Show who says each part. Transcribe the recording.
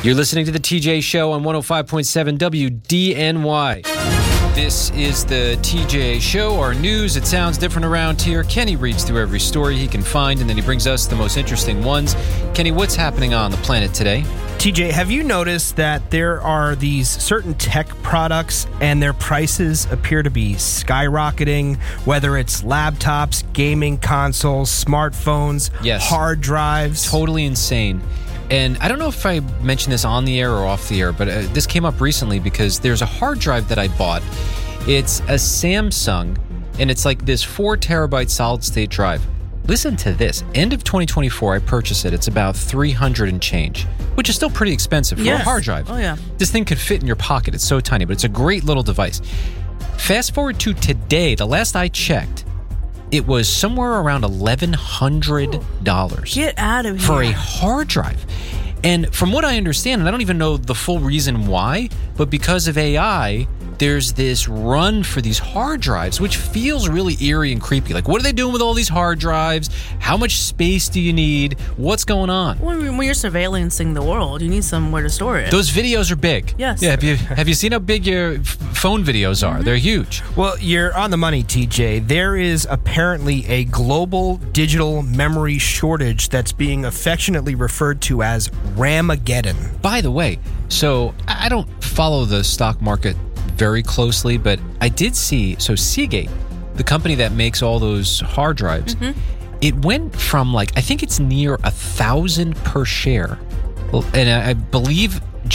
Speaker 1: You're listening to the TJ Show on 105.7 WDNY. This is the TJ Show, our news. It sounds different around here. Kenny reads through every story he can find, and then he brings us the most interesting ones. Kenny, what's happening on the planet today?
Speaker 2: TJ, have you noticed that there are these certain tech products and their prices appear to be skyrocketing, whether it's laptops, gaming consoles, smartphones,
Speaker 1: Yes.
Speaker 2: hard drives?
Speaker 1: Totally insane. And I don't know if I mentioned this on the air or off the air, but this came up recently because there's a hard drive that I bought. It's a Samsung, and it's like this 4 terabyte solid state drive. Listen to this. End of 2024, I purchased it. It's about $300 and change, which is still pretty expensive for a hard drive.
Speaker 3: Oh, yeah.
Speaker 1: This thing could fit in your pocket. It's so tiny, but it's a great little device. Fast forward to today, the last I checked, it was somewhere around $1,100.
Speaker 3: Get out of here.
Speaker 1: For a hard drive. And from what I understand, and I don't even know the full reason why, but because of AI, there's this run for these hard drives, which feels really eerie and creepy. Like, what are they doing with all these hard drives? How much space do you need? What's going on?
Speaker 3: When you're surveillancing the world, you need somewhere to store it.
Speaker 1: Those videos are big.
Speaker 3: Yes.
Speaker 1: Yeah. Have you seen how big your phone videos are? They're huge.
Speaker 2: Well, you're on the money, TJ. There is apparently a global digital memory shortage that's being affectionately referred to as Ramageddon.
Speaker 1: By the way, so I don't follow the stock market very closely, but I did see, so Seagate, the company that makes all those hard drives, it went from I think it's near 1,000 per share. And I believe